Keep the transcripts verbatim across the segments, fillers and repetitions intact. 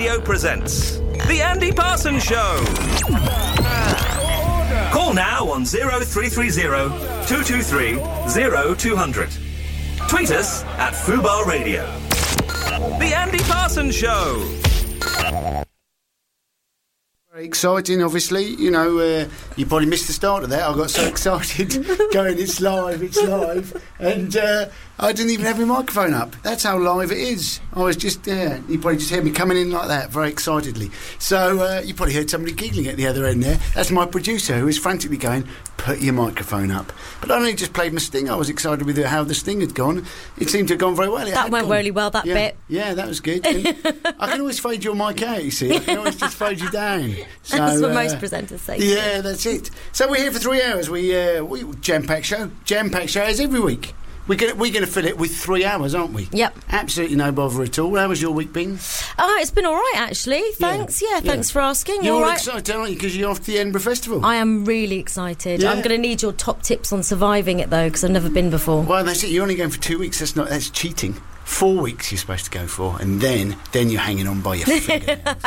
Radio presents The Andy Parsons Show. Call now on oh three three oh, two two three, oh two hundred. Tweet us at Fubar Radio. The Andy Parsons Show. Very exciting, obviously. You know, uh, you probably missed the start of that. I got so excited going, it's live, it's live. And uh, I didn't even have my microphone up. That's how live it is. I was just, yeah, you probably just heard me coming in like that, very excitedly. So uh, you probably heard somebody giggling at the other end there. That's my producer, who was frantically going, put your microphone up. But I only just played my sting. I was excited with how the sting had gone. It seemed to have gone very well. It that went gone. really well, that yeah, bit. Yeah, that was good. And I can always fade your mic out, you see. I can always just fade you down. So, that's what uh, most presenters say. Yeah, that's it. So we're here for three hours. We, uh, we jam-packed show. Jam-packed shows every week. We're going we're to fill it with three hours, aren't we? Yep. Absolutely no bother at all. How has your week been? Oh, it's been all right, actually. Thanks. Yeah, yeah, yeah. Thanks for asking. You're all all right. excited, aren't you, because you're off to the Edinburgh Festival? I am really excited. Yeah. I'm going to need your top tips on surviving it, though, because I've never been before. Well, that's it. You're only going for two weeks. That's not. That's cheating. Four weeks you're supposed to go for, and then then you're hanging on by your fingernails.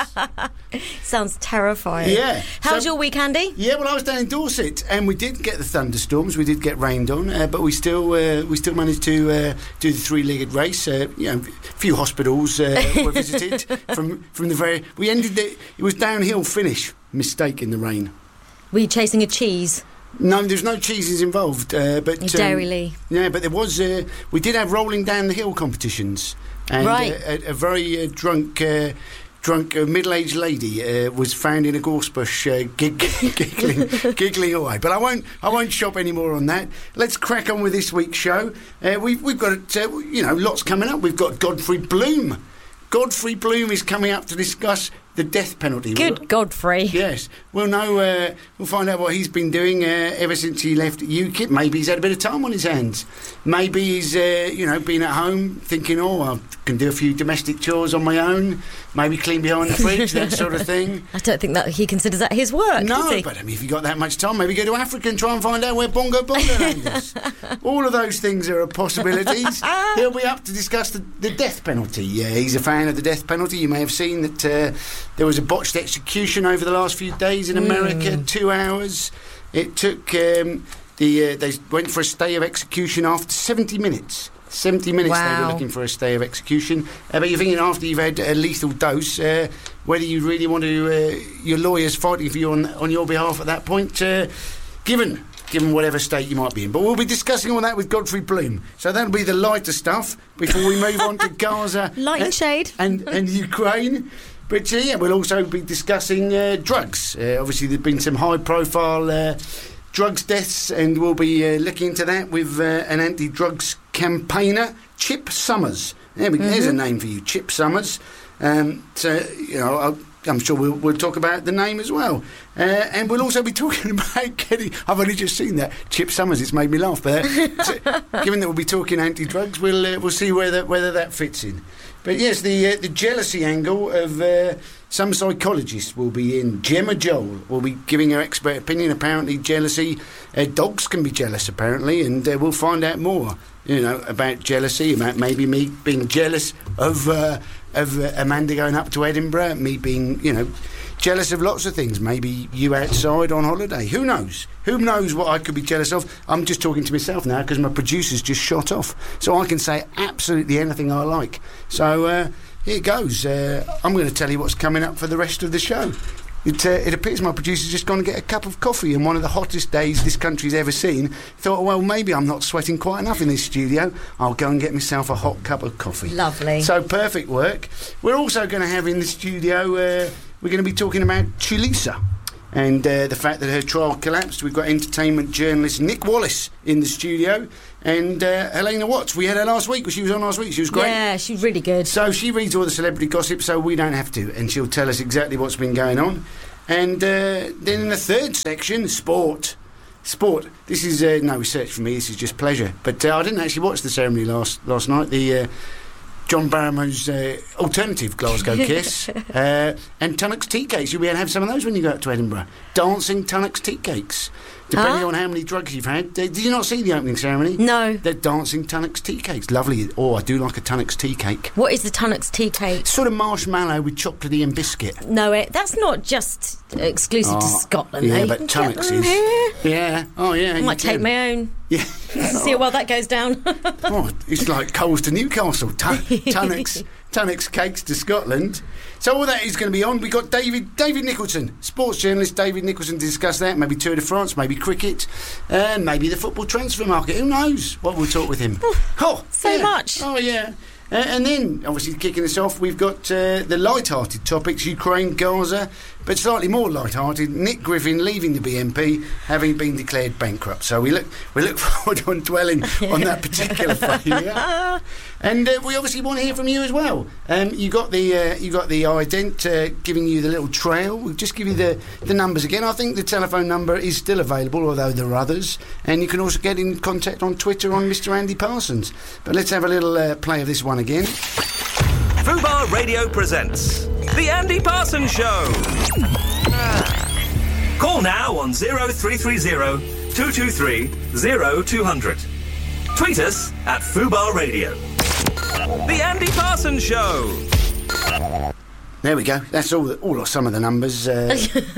Sounds terrifying. Yeah. How's so, your week, Andy? Yeah, well, I was down in Dorset, and we did get the thunderstorms. We did get rained on, uh, but we still uh, we still managed to uh, do the three-legged race. Uh, you know, a few hospitals uh, were visited from from the very. We ended it. It was downhill finish. Mistake in the rain. Were you chasing a cheese? No, there's no cheeses involved, uh, but um, Dairy Lee. Yeah, but there was. Uh, we did have rolling down the hill competitions, and right. uh, a, a very uh, drunk, uh, drunk uh, middle-aged lady uh, was found in a gorse bush, uh, gig- giggling, giggling away. But I won't. I won't shop any more on that. Let's crack on with this week's show. Uh, we've we've got uh, you know lots coming up. We've got Godfrey Bloom. Godfrey Bloom is coming up to discuss the death penalty. Good we'll, Godfrey. Yes. We'll know, uh, we'll find out what he's been doing uh, ever since he left UKIP. Maybe he's had a bit of time on his hands. Maybe he's, uh, you know, been at home thinking, oh, I can do a few domestic chores on my own, maybe clean behind the fridge, that sort of thing. I don't think that he considers that his work, No, does he? but I mean, if you've got that much time, maybe go to Africa and try and find out where Bongo Bongo Land is. All of those things are possibilities. He'll be up to discuss the, the death penalty. Yeah, he's a fan of the death penalty. You may have seen that uh, there was a botched execution over the last few days in America. Mm. Two hours. It took um, the. Uh, they went for a stay of execution after seventy minutes. Seventy minutes wow. they were looking for a stay of execution. Uh, but you're thinking after you've had a lethal dose, uh, whether you really want to. Uh, your lawyers fighting for you on on your behalf at that point, uh, given. given whatever state you might be in. But we'll be discussing all that with Godfrey Bloom. So that'll be the lighter stuff before we move on to Gaza Light and shade. and, and Ukraine. But uh, yeah, we'll also be discussing uh, drugs. Uh, obviously, there's been some high-profile uh, drugs deaths, and we'll be uh, looking into that with uh, an anti-drugs campaigner, Chip Summers. There we go. Mm-hmm. There's a name for you, Chip Summers. Um, so, you know, I'll, I'm sure we'll, we'll talk about the name as well. Uh, and we'll also be talking about getting... I've only just seen that. Chip Summers, it's made me laugh. But uh, so, given that we'll be talking anti-drugs, we'll uh, we'll see whether, whether that fits in. But yes, the uh, the jealousy angle of uh, some psychologists will be in. Gemma Joel will be giving her expert opinion. Apparently, jealousy... Uh, dogs can be jealous, apparently, and uh, we'll find out more, you know, about jealousy, about maybe me being jealous of... Uh, of uh, Amanda going up to Edinburgh, me being, you know, jealous of lots of things. Maybe you outside on holiday. Who knows? Who knows what I could be jealous of? I'm just talking to myself now because my producer's just shot off. So I can say absolutely anything I like. So uh, here goes. Uh, I'm going to tell you what's coming up for the rest of the show. It, uh, it appears my producer's just gone to get a cup of coffee on one of the hottest days this country's ever seen. Thought, well, maybe I'm not sweating quite enough in this studio. I'll go and get myself a hot cup of coffee. Lovely. So, perfect work. We're also going to have in the studio, uh, we're going to be talking about Tulisa and uh, the fact that her trial collapsed. We've got entertainment journalist Nick Wallace in the studio and uh, Helena Watts. We had her last week. She was on last week. She was great. Yeah, she's really good. So she reads all the celebrity gossip, so we don't have to, and she'll tell us exactly what's been going on. And uh, then in the third section, sport. Sport. This is uh, no research for me. This is just pleasure. But uh, I didn't actually watch the ceremony last last night. The uh, John Barrymore's uh, alternative Glasgow Kiss, uh, and Tunnock's tea cakes. You'll be able to have some of those when you go up to Edinburgh. Dancing Tunnock's tea cakes. Depending huh? on how many drugs you've had. Did you not see the opening ceremony? No. They're dancing Tunnock's tea cakes. Lovely. Oh, I do like a Tunnock's tea cake. What is the Tunnock's tea cake? Sort of marshmallow with chocolatey and biscuit. No, it, that's not just exclusive oh, to Scotland. Yeah, though. but You can get Tunnock's them is. here. Yeah. Oh, yeah. I might take my own. Yeah. See how well that goes down. Oh, it's like Coles to Newcastle. Tun- Tunnock's, Tunnock's cakes to Scotland. So all that is going to be on. We've got David David Nicholson, sports journalist David Nicholson, to discuss that. Maybe Tour de France, maybe cricket, uh, maybe the football transfer market. Who knows what we'll talk with him. Oh, so yeah. much. Oh, yeah. Uh, and then, obviously, kicking us off, we've got uh, the light-hearted topics, Ukraine, Gaza, but slightly more light-hearted, Nick Griffin leaving the B N P, having been declared bankrupt. So we look we look forward to dwelling on that particular failure. And uh, we obviously want to hear from you as well. Um, you got the uh, you got the ident uh, giving you the little trail. We'll just give you the, the numbers again. I think the telephone number is still available, although there are others. And you can also get in contact on Twitter on Mister Andy Parsons. But let's have a little uh, play of this one again. Fubar Radio presents The Andy Parsons Show. Call now on zero three three zero, two two three, zero two hundred. Tweet us at Fubar Radio. The Andy Parsons Show. There we go. That's all. The, all of some of the numbers. Uh,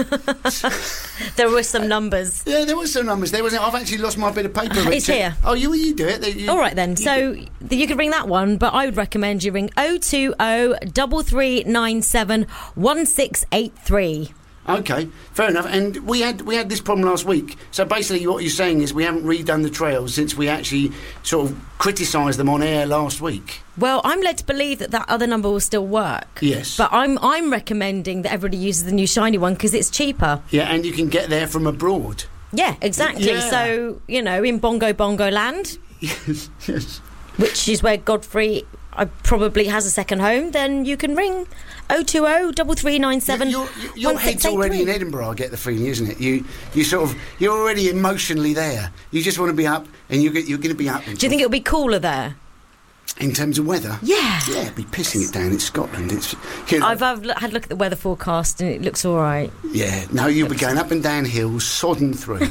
There were some numbers. yeah, there was some numbers. There was. I've actually lost my bit of paper. It's Richard. here. Oh, you you do it. You, All right then. you So do- you could ring that one, but I would recommend you ring oh two oh, three three nine seven, one six eight three. Okay, fair enough. And we had we had this problem last week. So basically, what you're saying is we haven't redone the trails since we actually sort of criticised them on air last week. Well, I'm led to believe that that other number will still work. Yes. But I'm I'm recommending that everybody uses the new shiny one because it's cheaper. Yeah, and you can get there from abroad. Yeah, exactly. Yeah. So, you know, in Bongo Bongo Land, Yes, yes. which is where Godfrey uh, probably has a second home, then you can ring oh two oh, three three nine seven, Your, your, your head's already in Edinburgh, I get the feeling, isn't it? You you sort of you're already emotionally there. You just want to be up, and you get you're going to be up. Do you think it'll be cooler there? In terms of weather? Yeah. Yeah, it'd be pissing it down in Scotland. It's you know, I've, I've l- had a look at the weather forecast and it looks all right. yeah. No, you'll be going up and down hills, sodden through.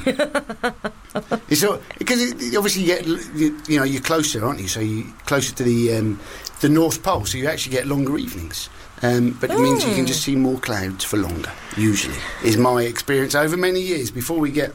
It's all, because it, obviously you get you, you know you're closer, aren't you? So you closer to the um, the North Pole, so you actually get longer evenings. Um, but it mm. means you can just see more clouds for longer. Usually, is my experience over many years. Before we get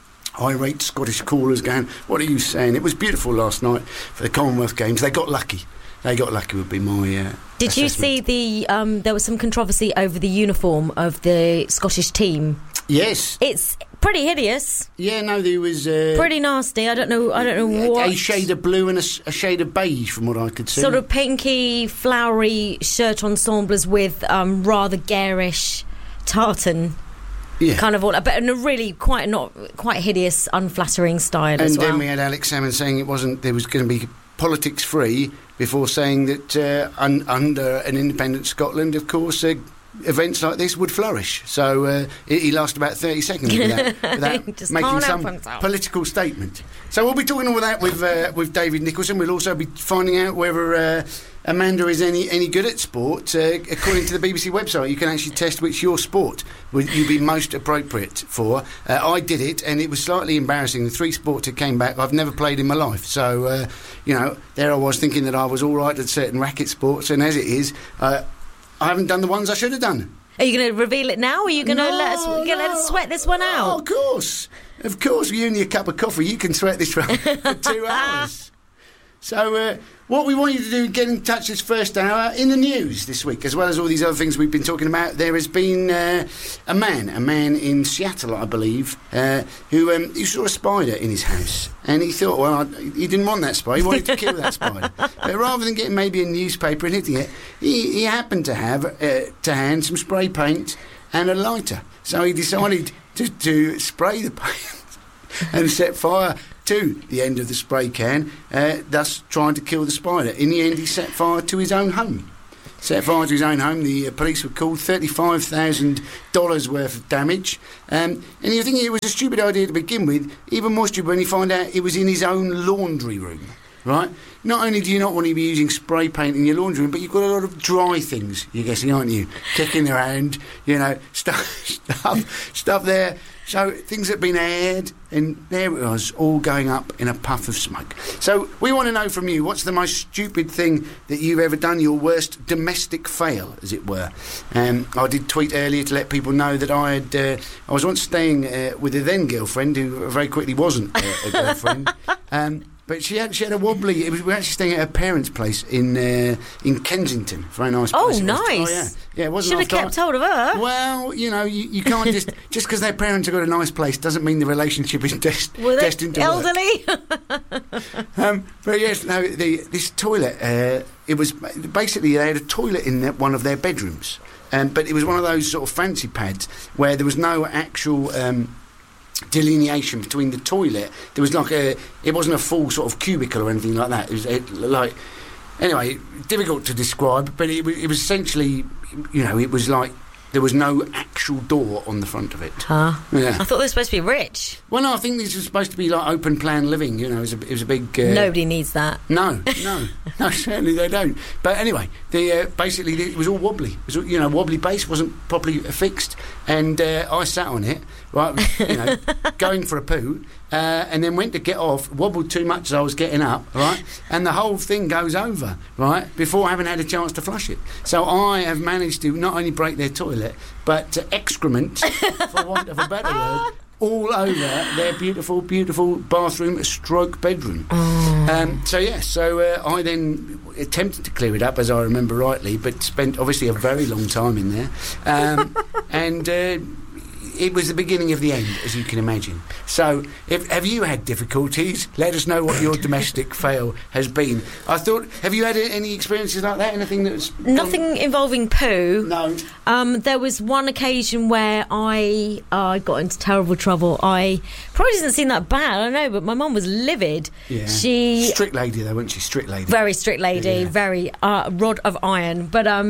irate Scottish callers going, what are you saying? It was beautiful last night for the Commonwealth Games. They got lucky. They got lucky would be my uh, Did assessment. you see the... Um, there was some controversy over the uniform of the Scottish team. Yes. It's pretty hideous. Yeah, no, there was... Uh, Pretty nasty. I don't know I don't know a, what... a shade of blue and a, s- a shade of beige from what I could see. Sort of pinky, flowery shirt ensembles with um, rather garish tartan. Yeah. Kind of all, but in a really quite not quite hideous, unflattering style And as well. then we had Alex Salmon saying it wasn't, there was going to be politics free, before saying that uh, un- under an independent Scotland, of course, uh, events like this would flourish. So uh, he, he lasted about thirty seconds without, without Just making can't some help himself. political statement. So we'll be talking all that with uh, with David Nicholson. We'll also be finding out whether uh, Amanda is any any good at sport. Uh, according to the B B C website, you can actually test which your sport would you be most appropriate for. Uh, I did it, and it was slightly embarrassing. The three sports that came back, I've never played in my life. So, uh, you know, there I was thinking that I was all right at certain racket sports, and as it is, uh, I haven't done the ones I should have done. Are you going to reveal it now, or are you going to No, let us? You're going to let us no. sweat this one Oh, out? of course. Of course, with you and your cup of coffee, you can sweat this round for two hours. So, uh, what we want you to do is get in touch this first hour in the news this week, as well as all these other things we've been talking about. There has been uh, a man, a man in Seattle, I believe, uh, who, um, who saw a spider in his house. And he thought, well, I, he didn't want that spider, he wanted to kill that spider. But rather than getting maybe a newspaper and hitting it, he, he happened to have uh, to hand some spray paint and a lighter. So he decided to, to spray the paint and set fire to the end of the spray can, uh, thus trying to kill the spider. In the end, he set fire to his own home. Set fire to his own home. The uh, police were called, thirty-five thousand dollars worth of damage. Um, and you're thinking it was a stupid idea to begin with, even more stupid when you find out it was in his own laundry room. right? Not only do you not want to be using spray paint in your laundry room, but you've got a lot of dry things, you're guessing, aren't you? Kicking around, you know, stuff, stuff, stuff there. So things have been aired, and there it was, all going up in a puff of smoke. So we want to know from you, what's the most stupid thing that you've ever done, your worst domestic fail, as it were? Um, I did tweet earlier to let people know that I had, uh, I was once staying uh, with a then girlfriend who very quickly wasn't uh, a girlfriend. um, But she had, she had a wobbly... It was, we were actually staying at her parents' place in uh, in Kensington. Very nice oh, place. nice. Oh, yeah. Yeah, it wasn't. Should have kept hold of her. Well, you know, you, you can't just... just because their parents have got a nice place doesn't mean the relationship is des- Were they destined to elderly? work. um, but yes, no, the, this toilet... Uh, it was... Basically, they had a toilet in the, one of their bedrooms. Um, but it was one of those sort of fancy pads where there was no actual... Um, delineation between the toilet. There was like a... It wasn't a full sort of cubicle or anything like that. It was it, like... Anyway, difficult to describe, but it, it was essentially, you know, it was like there was no actual door on the front of it. Huh? Yeah. I thought they were supposed to be rich. Well, no, I think this was supposed to be like open plan living, you know, it was a, it was a big... Uh, Nobody needs that. No, no, no, certainly they don't. But anyway, the uh, basically it was all wobbly. It was all, you know, wobbly base, wasn't properly fixed, and uh, I sat on it, right, you know, going for a poo, uh, and then went to get off, wobbled too much as I was getting up, right, and the whole thing goes over, right, before having had a chance to flush it. So I have managed to not only break their toilet, but uh, excrement, for want of a better word, all over their beautiful, beautiful bathroom stroke bedroom. Oh. Um, so, yes, yeah, so uh, I then attempted to clear it up, as I remember rightly, but spent obviously a very long time in there. Um, and... Uh, it was the beginning of the end, as you can imagine. So, if, have you had difficulties? Let us know what your domestic fail has been. I thought, have you had any experiences like that? Anything that's... Nothing gone... involving poo. No. Um, there was one occasion where I uh, got into terrible trouble. I probably doesn't seem that bad, I don't know, but my mum was livid. Yeah. She strict lady, though, wasn't she? Strict lady. Very strict lady, yeah. very uh, rod of iron. But um,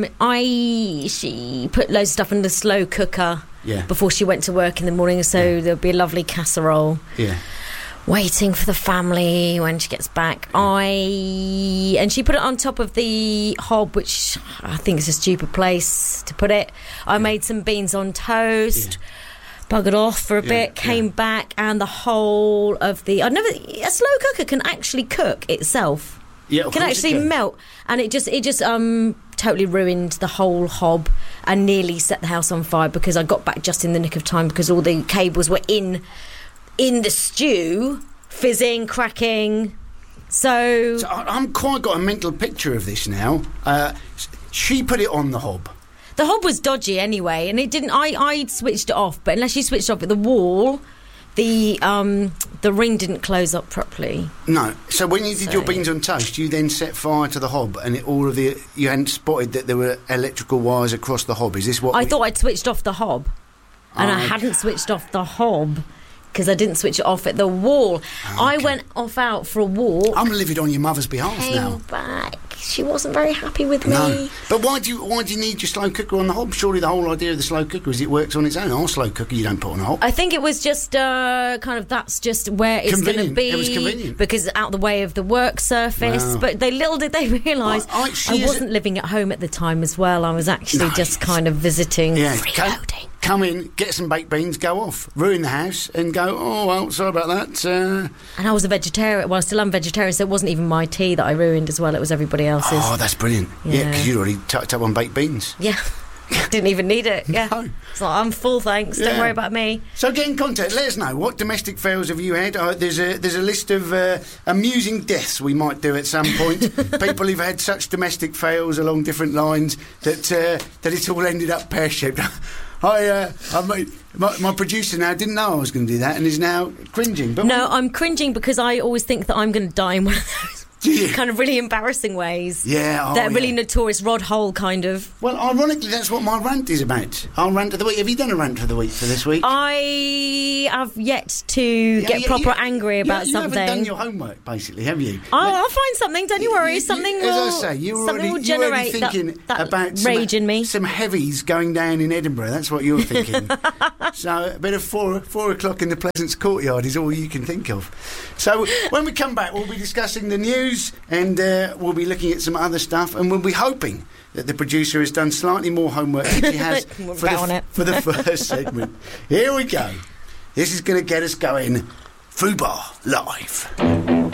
I she put loads of stuff in the slow cooker. Yeah. Before she went to work in the morning, so yeah. there'll be a lovely casserole. Yeah. Waiting for the family when she gets back. Yeah. I and she put it on top of the hob, which I think is a stupid place to put it. I yeah. made some beans on toast. Yeah. Buggered off for a yeah, bit, came yeah. back, and the whole of the... I never. A slow cooker can actually cook itself. Yeah, it can actually it can. melt, and it just it just um totally ruined the whole hob and nearly set the house on fire because I got back just in the nick of time because all the cables were in in the stew, fizzing, cracking. So, so I'm quite got a mental picture of this now. Uh, she put it on the hob. The hob was dodgy anyway, and it didn't. I I switched it off, but unless you switched off at the wall, the um the ring didn't close up properly. No. So when you did so. your beans on toast, you then set fire to the hob, and it, all of the you hadn't spotted that there were electrical wires across the hob. Is this what I we... thought? I'd switched off the hob, and oh, I okay. hadn't switched off the hob. Because I didn't switch it off at the wall. Okay. I went off out for a walk. I'm livid on your mother's behalf came now. back. She wasn't very happy with no. me. But why do you why do you need your slow cooker on the hob? Surely the whole idea of the slow cooker is it works on its own. Our slow cooker you don't put on a hob. I think it was just uh, kind of that's just where it's going to be. It was convenient. Because it's out the way of the work surface. Wow. But they little did they realise I, I, I wasn't living at home at the time as well. I was actually no, just kind of visiting. Yeah, freeloading. Come in, get some baked beans, go off, ruin the house, and go, oh, well, sorry about that. Uh... And I was a vegetarian. Well, I still am vegetarian, so it wasn't even my tea that I ruined as well. It was everybody else's. Oh, that's brilliant. Yeah, because yeah, you'd already tucked up on baked beans. Yeah. Didn't even need it. Yeah. No. It's like, I'm full, thanks. Yeah. Don't worry about me. So get in contact. Let us know. What domestic fails have you had? Uh, there's a there's a list of uh, amusing deaths we might do at some point. People who've had such domestic fails along different lines that uh, that it's all ended up pear-shaped. I, uh, I made, my, my producer now didn't know I was going to do that and is now cringing. But no, I'm cringing because I always think that I'm going to die in one of those kind of really embarrassing ways. Yeah, oh, that really yeah. notorious Rod Hole kind of. Well, ironically, that's what my rant is about. Our rant of the week. Have you done a rant of the week for this week? I have yet to yeah, get yeah, proper you, angry about you, you something. You haven't done your homework, basically, have you? I'll, I'll find something. Don't you worry. You, something you, will. As I say, you're something already, will generate you're already thinking that, that about rage some, in me. Some heavies going down in Edinburgh. That's what you're thinking. So a bit of four four o'clock in the Pleasance Courtyard is all you can think of. So when we come back, we'll be discussing the news. news, and uh, we'll be looking at some other stuff, and we'll be hoping that the producer has done slightly more homework than she has for, the, for the first segment. Here we go. This is going to get us going. Fubar Live.